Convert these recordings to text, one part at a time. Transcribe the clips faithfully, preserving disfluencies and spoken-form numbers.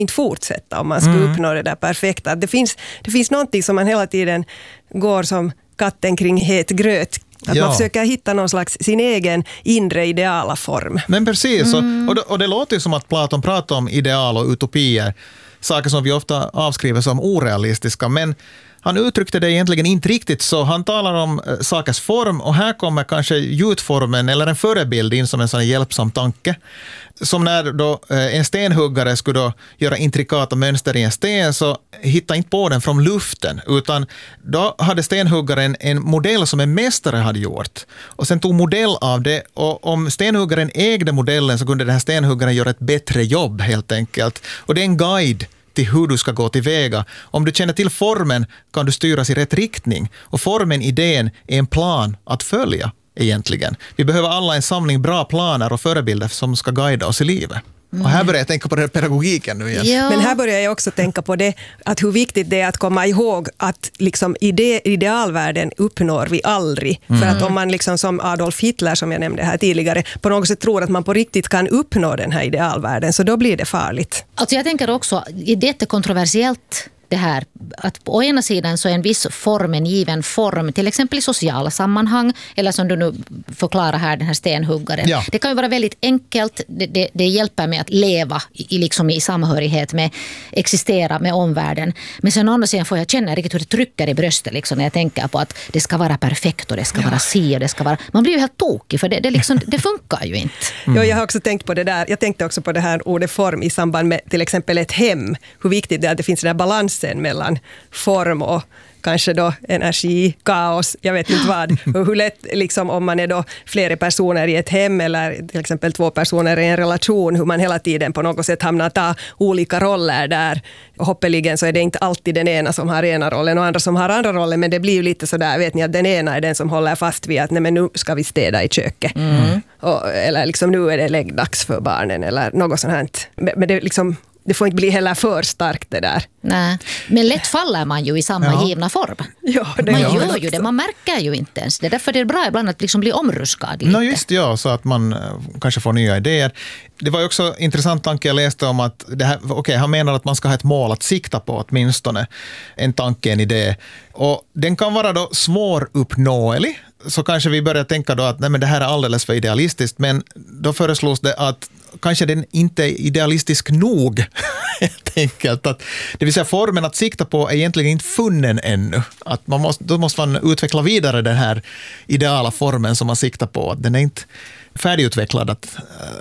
inte fortsätta om man ska mm. uppnå det där perfekta. Det finns, det finns någonting som man hela tiden går som katten kring het gröt. Att ja. man försöker hitta någon slags sin egen inre ideala form. Men precis, mm. och, och, det, och det låter ju som att Platon pratar om ideal och utopier. Saker som vi ofta avskriver som orealistiska, men han uttryckte det egentligen inte riktigt så. Han talar om äh, sakers form, och här kommer kanske gjutformen eller en förebild in som en sån hjälpsam tanke. Som när då äh, en stenhuggare skulle då göra intrikata mönster i en sten, så hittade inte på den från luften, utan då hade stenhuggaren en modell som en mästare hade gjort. Och sen tog modell av det, och om stenhuggaren ägde modellen så kunde den här stenhuggaren göra ett bättre jobb helt enkelt. Och det är en guide till hur du ska gå tillväga. Om du känner till formen kan du styras i rätt riktning. Och formen, idén, är en plan att följa egentligen. Vi behöver alla en samling bra planer och förebilder som ska guida oss i livet. Mm. Och här börjar jag tänka på den här pedagogiken nu igen. Ja. Men här börjar jag också tänka på det, att hur viktigt det är att komma ihåg att liksom ide, idealvärlden uppnår vi aldrig. Mm. För att om man liksom som Adolf Hitler, som jag nämnde här tidigare, på något sätt tror att man på riktigt kan uppnå den här idealvärlden, så då blir det farligt. Alltså jag tänker också, det är kontroversiellt det här, att på ena sidan så är en viss form en given form, till exempel i sociala sammanhang, eller som du nu förklarar här, den här stenhuggaren. Ja. Det kan ju vara väldigt enkelt, det, det, det hjälper med att leva i, liksom i samhörighet med, existera med omvärlden. Men sen å andra sidan får jag känna riktigt hur det trycker i bröstet liksom, när jag tänker på att det ska vara perfekt och det ska ja. vara si och det ska vara... Man blir ju helt tokig, för det, det, liksom, det funkar ju inte. Mm. Ja, jag har också tänkt på det där, jag tänkte också på det här ordet form i samband med till exempel ett hem, hur viktigt det är att det finns den här balansen mellan form och kanske då energi, kaos, jag vet inte vad. Och hur lätt, liksom, om man är då flera personer i ett hem eller till exempel två personer i en relation, hur man hela tiden på något sätt hamnar att ta olika roller där. Och hoppeligen så är det inte alltid den ena som har ena rollen och andra som har andra rollen, men det blir ju lite sådär, vet ni, att den ena är den som håller fast vid att nej, men nu ska vi städa i köket. Mm. Och, eller liksom nu är det läggdags för barnen eller något sånt här. Men det liksom... Det får inte bli heller för starkt det där. Nej, men lätt faller man ju i samma ja. givna form. Ja, det man gör ju det, man märker ju inte ens. Det är därför det är bra ibland att liksom bli omruskad lite. No, just ja, så att man kanske får nya idéer. Det var ju också intressant tanke jag läste om att det här, okej, okay, han menar att man ska ha ett mål att sikta på åtminstone. En tanke, en idé. Och den kan vara då svåruppnåelig. Så kanske vi börjar tänka då att nej, men det här är alldeles för idealistiskt, men då föreslås det att kanske den inte är idealistisk nog, helt enkelt. Att, det vill säga formen att sikta på är egentligen inte funnen ännu. Att man måste, då måste man utveckla vidare den här ideala formen som man siktar på. Den är inte färdigutvecklad att...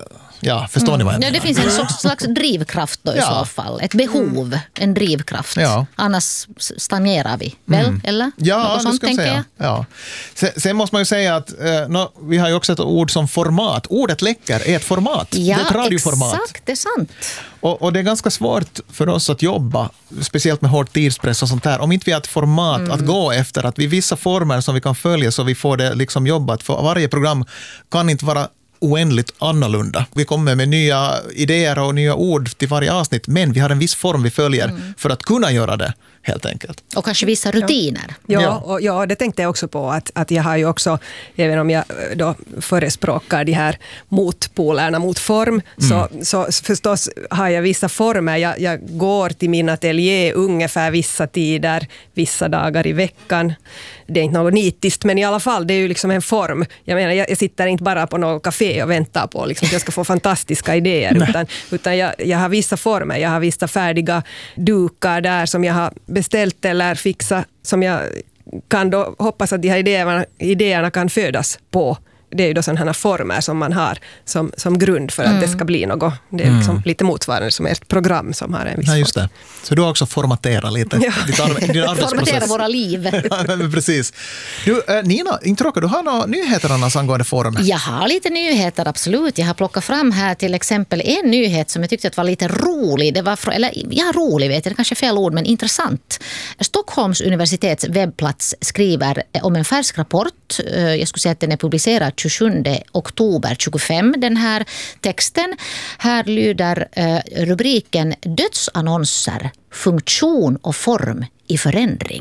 Ja, förstår mm. ni vad jag menar? Ja, det finns en sorts, slags drivkraft då i ja. så fall. Ett behov, en drivkraft. Ja. Annars stagnerar vi, väl? Mm. Eller? Ja, något sånt, tänker säga. jag. Ja. Sen, sen måste man ju säga att eh, no, vi har ju också ett ord som format. Ordet läcker är ett format. Ja, det är ett radioformat. Exakt, det är sant. Och, och det är ganska svårt för oss att jobba, speciellt med hård tidspress och sånt där, om inte vi har ett format mm. att gå efter, att vi vissa former som vi kan följa så vi får det liksom jobbat. För varje program kan inte vara oändligt annorlunda. Vi kommer med nya idéer och nya ord till varje avsnitt, men vi har en viss form vi följer mm. för att kunna göra det, helt enkelt. Och kanske vissa rutiner. Ja, ja, och, ja det tänkte jag också på, att, att jag har ju också, även om jag då förespråkar de här motpolerna mot form, mm. så, så förstås har jag vissa former. Jag, jag går till min ateljé ungefär vissa tider, vissa dagar i veckan. Det är inte något nitiskt, men i alla fall, det är ju liksom en form. Jag menar, jag, jag sitter inte bara på något café och väntar på liksom, att jag ska få fantastiska idéer, utan, utan jag, jag har vissa former. Jag har vissa färdiga dukar där som jag har beställt eller fixat, som jag kan då hoppas att de här idéerna, idéerna kan födas på. Det är ju då sådana former som man har som, som grund för att mm. det ska bli något. Det är liksom mm. lite motsvarande som ett program som har en viss ja, just det. Så du har också formaterat lite ja. ditt ar- din arbetsprocess. Formatera våra liv. Ja, men precis. Du, äh, Nina, inte råkar du ha några nyheter annars angående form? Jag har lite nyheter, absolut. Jag har plockat fram här till exempel en nyhet som jag tyckte att var lite rolig. Det var, fr- eller ja, rolig vet jag, det kanske är fel ord, men intressant. Stockholms universitets webbplats skriver om en färsk rapport. Jag skulle säga att den är publicerad tjugosjunde oktober tjugofem, den här texten. Här lyder eh, rubriken Dödsannonser, funktion och form i förändring.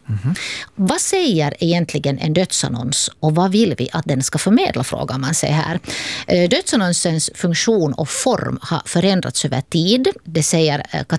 Mm-hmm. Vad säger egentligen en dödsannons och vad vill vi att den ska förmedla, frågar man sig här. Dödsannonsens funktion och form har förändrats över tid. Det säger